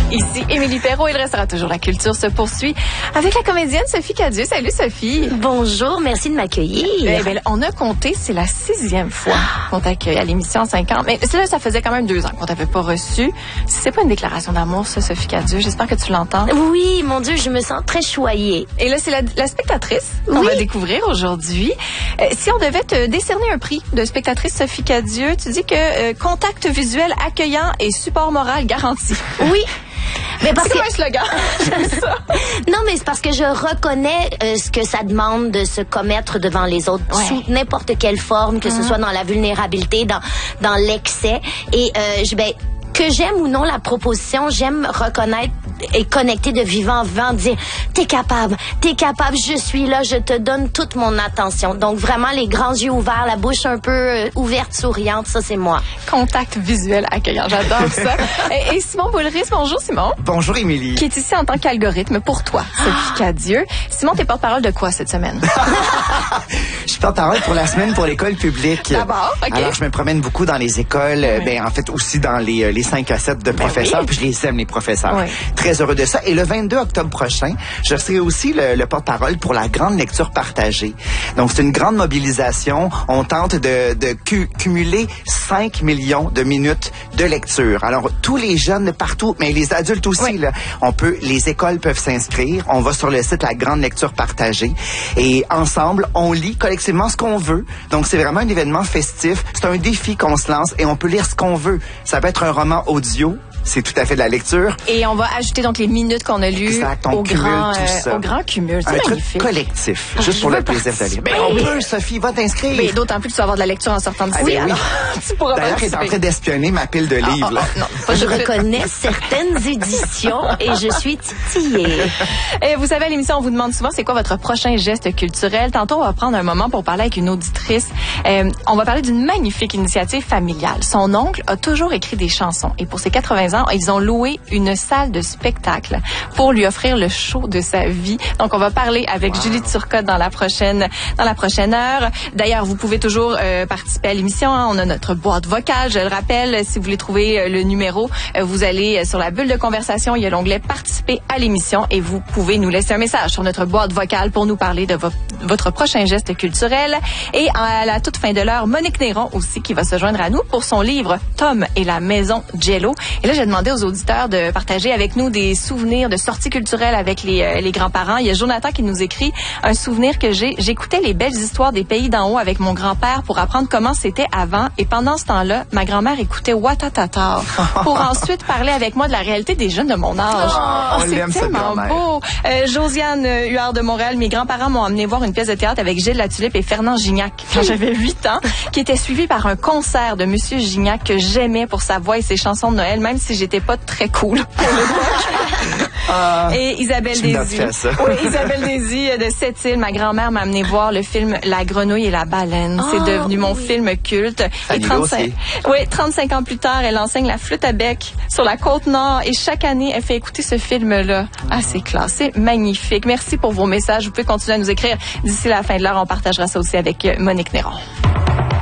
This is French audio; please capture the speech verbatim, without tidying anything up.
Ici Émilie Perrault, il restera toujours la culture se poursuit avec la comédienne Sophie Cadieux. Salut Sophie. Bonjour, merci de m'accueillir. Eh bien, on a compté, c'est la sixième fois qu'on t'accueille à l'émission en cinq ans. Mais là, ça faisait quand même deux ans qu'on t'avait pas reçu. Si c'est pas une déclaration d'amour, ça, Sophie Cadieux, j'espère que tu l'entends. Oui, mon Dieu, je me sens très choyée. Et là, c'est la, la spectatrice qu'on oui. va découvrir aujourd'hui. Euh, si on devait te décerner un prix de spectatrice Sophie Cadieux, tu dis que euh, contact visuel accueillant et support moral garanti. Oui. Mais parce c'est que... comme un slogan. J'aime ça. Non, mais c'est parce que je reconnais euh, ce que ça demande de se commettre devant les autres ouais. sous n'importe quelle forme, que mm-hmm. ce soit dans la vulnérabilité, dans dans l'excès. Et euh, je ben que j'aime ou non la proposition, j'aime reconnaître et connecter de vivant en vivant, dire t'es capable, t'es capable, je suis là, je te donne toute mon attention. Donc vraiment les grands yeux ouverts, la bouche un peu euh, ouverte, souriante, ça c'est moi. Contact visuel accueillant, j'adore ça. et, et Simon Boulris, bonjour Simon. Bonjour Émilie. Qui est ici en tant qu'algorithme pour toi, Sophie Cadieux. Simon, t'es porte-parole de quoi cette semaine? Je suis porte-parole pour la semaine pour l'école publique. D'abord, ok. Alors je me promène beaucoup dans les écoles, oui. ben en fait aussi dans les les cinq à sept de professeurs, ben oui. puis je les aime les professeurs. Oui. Très heureux de ça. Et le vingt-deux octobre prochain, je serai aussi le, le porte-parole pour la grande lecture partagée. Donc c'est une grande mobilisation. On tente de, de cu- cumuler cinq millions de minutes de lecture. Alors tous les jeunes partout, mais les adultes aussi, oui. là, on peut, les écoles peuvent s'inscrire. On va sur le site La Grande Lecture Partagée et ensemble, on lit collectivement ce qu'on veut. Donc c'est vraiment un événement festif. C'est un défi qu'on se lance et on peut lire ce qu'on veut. Ça peut être un roman audio. C'est tout à fait de la lecture. Et on va ajouter donc les minutes qu'on a lues exact, on au, grand, euh, au grand cumul. C'est un magnifique. Truc collectif, juste Je pour le plaisir participer. de lire. Ben, on peut, Sophie, va t'inscrire. Mais d'autant plus que tu vas avoir de la lecture en sortant d'ici. Ah, ben, alors, oui. tu pourras D'ailleurs, elle est en train d'espionner ma pile de livres. Ah, ah, ah, non, je reconnais certaines éditions et je suis titillée. Et vous savez, à l'émission, on vous demande souvent c'est quoi votre prochain geste culturel. Tantôt, on va prendre un moment pour parler avec une auditrice. Euh, on va parler d'une magnifique initiative familiale. Son oncle a toujours écrit des chansons. Et pour ses quatre-vingts ans, ils ont loué une salle de spectacle pour lui offrir le show de sa vie. Donc, on va parler avec wow. Julie Turcotte dans la prochaine dans la prochaine heure. D'ailleurs, vous pouvez toujours euh, participer à l'émission. Hein. On a notre boîte vocale, je le rappelle. Si vous voulez trouver euh, le numéro, euh, vous allez euh, sur la bulle de conversation. Il y a l'onglet « Participer à l'émission » et vous pouvez nous laisser un message sur notre boîte vocale pour nous parler de vo- votre prochain geste culturel. Et à la toute fin de l'heure, Monique Néron aussi qui va se joindre à nous pour son livre « Tom et la maison Jello ». Et là, j'ai demandé aux auditeurs de partager avec nous des souvenirs de sorties culturelles avec les, euh, les grands-parents. Il y a Jonathan qui nous écrit un souvenir que j'ai. J'écoutais les belles histoires des pays d'en haut avec mon grand-père pour apprendre comment c'était avant. Et pendant ce temps-là, ma grand-mère écoutait Watatata pour ensuite parler avec moi de la réalité des jeunes de mon âge. Oh, oh, c'est tellement beau. Euh, Josiane Huard de Montréal, mes grands-parents m'ont amené voir une pièce de théâtre avec Gilles Latulippe et Fernand Gignac quand j'avais huit ans, qui était suivi par un concert de Monsieur Gignac que j'aimais pour sa voix et ses chansons de Noël, même si j'étais pas très cool pour l'époque. Uh, et Isabelle Désy. Oui, Isabelle Désy de Sept-Îles. Ma grand-mère m'a amené voir le film La Grenouille et la Baleine. Oh, c'est devenu mon oui. film culte. Fanny et trente-cinq, oui, trente-cinq ans plus tard, elle enseigne la flûte à bec sur la Côte-Nord et chaque année, elle fait écouter ce film-là. Ah, c'est classe, c'est magnifique. Merci pour vos messages. Vous pouvez continuer à nous écrire. D'ici la fin de l'heure, on partagera ça aussi avec Monique Néron.